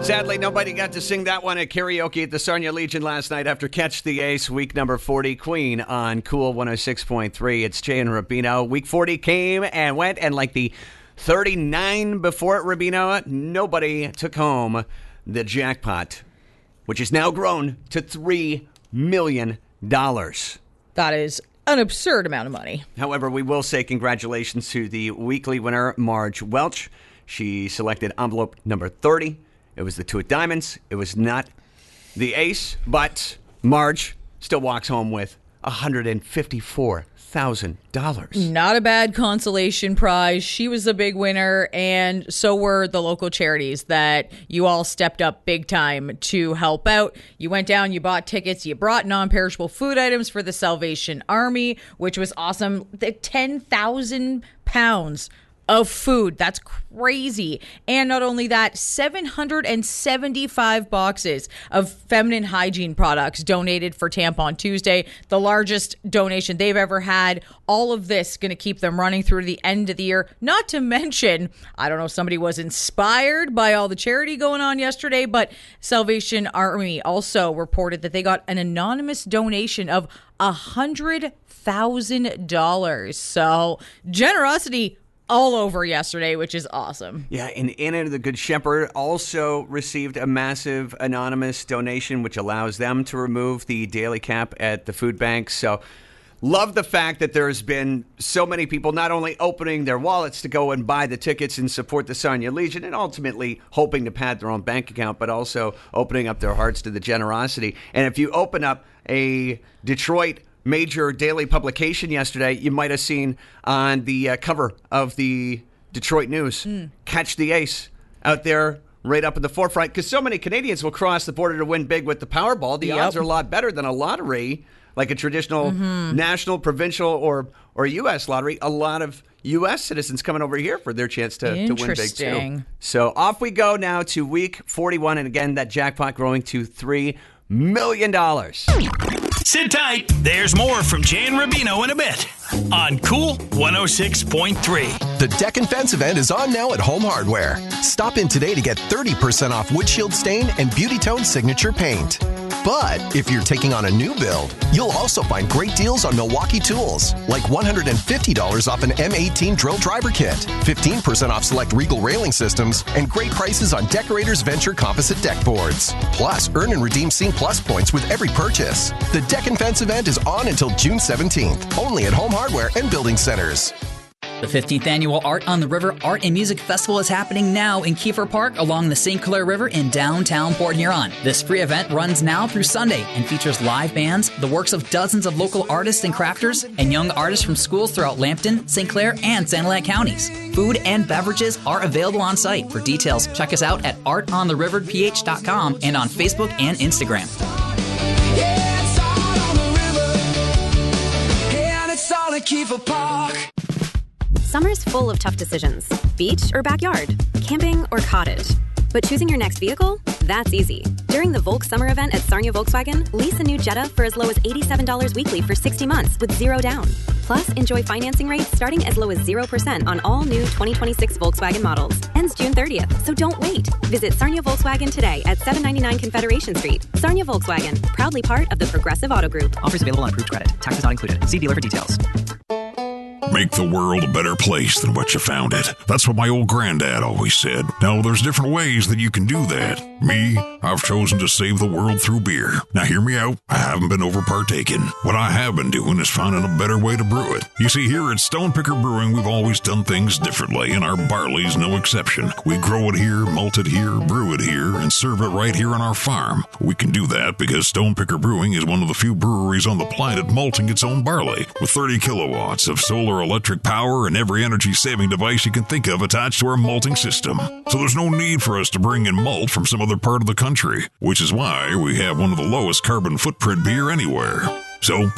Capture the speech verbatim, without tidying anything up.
Sadly, nobody got to sing that one at karaoke at the Sarnia Legion last night after Catch the Ace, week number forty, Queen on Cool one oh six point three. It's Jay and Rubino. Week forty came and went, and like the thirty-nine before it, Rubino, nobody took home the jackpot, which has now grown to three million dollars. That is an absurd amount of money. However, we will say congratulations to the weekly winner, Marge Welch. She selected envelope number thirty. It was the two of diamonds. It was not the ace, but Marge still walks home with one hundred fifty-four thousand dollars. Not a bad consolation prize. She was the big winner, and so were the local charities that you all stepped up big time to help out. You went down, you bought tickets, you brought non-perishable food items for the Salvation Army, which was awesome. The ten thousand pounds of food. That's crazy. And not only that, seven hundred seventy-five boxes of feminine hygiene products donated for Tampon Tuesday, the largest donation they've ever had. All of this going to keep them running through the end of the year. Not to mention, I don't know if somebody was inspired by all the charity going on yesterday, but Salvation Army also reported that they got an anonymous donation of one hundred thousand dollars. So generosity all over yesterday, which is awesome. Yeah, and Anna the Good Shepherd also received a massive anonymous donation, which allows them to remove the daily cap at the food bank. So love the fact that there's been so many people not only opening their wallets to go and buy the tickets and support the Sarnia Legion and ultimately hoping to pad their own bank account, but also opening up their hearts to the generosity. And if you open up a Detroit major daily publication yesterday, you might have seen on the uh, cover of the Detroit News, mm. Catch the Ace out there right up in the forefront, because so many Canadians will cross the border to win big with the Powerball. The yep. odds are a lot better than a lottery, like a traditional mm-hmm. national, provincial, or or U S lottery. A lot of U S citizens coming over here for their chance to, to win big, too. So off we go now to week forty-one, and again, that jackpot growing to three million dollars. Sit tight. There's more from Jay and Rubino in a bit on Cool one oh six point three. The Deck and Fence event is on now at Home Hardware. Stop in today to get thirty percent off Windshield Stain and Beauty Tone Signature Paint. But if you're taking on a new build, you'll also find great deals on Milwaukee tools, like one hundred fifty dollars off an M eighteen drill driver kit, fifteen percent off select Regal railing systems, and great prices on Decorators Venture composite deck boards. Plus, earn and redeem Scene Plus points with every purchase. The Deck and Fence event is on until June seventeenth, only at Home Hardware and Building Centers. The fifteenth Annual Art on the River Art and Music Festival is happening now in Kiefer Park along the Saint Clair River in downtown Port Huron. This free event runs now through Sunday and features live bands, the works of dozens of local artists and crafters, and young artists from schools throughout Lambton, Saint Clair, and Sanilac counties. Food and beverages are available on site. For details, check us out at art on the river p h dot com and on Facebook and Instagram. Yeah, it's Art on the River, and it's all at Kiefer Park. Summer's full of tough decisions. Beach or backyard? Camping or cottage? But choosing your next vehicle? That's easy. During the Volk Summer event at Sarnia Volkswagen, lease a new Jetta for as low as eighty-seven dollars weekly for sixty months with zero down. Plus, enjoy financing rates starting as low as zero percent on all new twenty twenty-six Volkswagen models. Ends June thirtieth, so don't wait. Visit Sarnia Volkswagen today at seven ninety-nine Confederation Street. Sarnia Volkswagen, proudly part of the Progressive Auto Group. Offers available on approved credit. Taxes not included. See dealer for details. Make the world a better place than what you found it. That's what my old granddad always said. Now, there's different ways that you can do that. Me, I've chosen to save the world through beer. Now, hear me out. I haven't been over-partaking. What I have been doing is finding a better way to brew it. You see, here at Stone Picker Brewing, we've always done things differently, and our barley's no exception. We grow it here, malt it here, brew it here, and serve it right here on our farm. We can do that because Stone Picker Brewing is one of the few breweries on the planet malting its own barley, with thirty kilowatts of solar electric power and every energy-saving device you can think of attached to our malting system. So there's no need for us to bring in malt from some other part of the country, which is why we have one of the lowest carbon footprint beer anywhere. So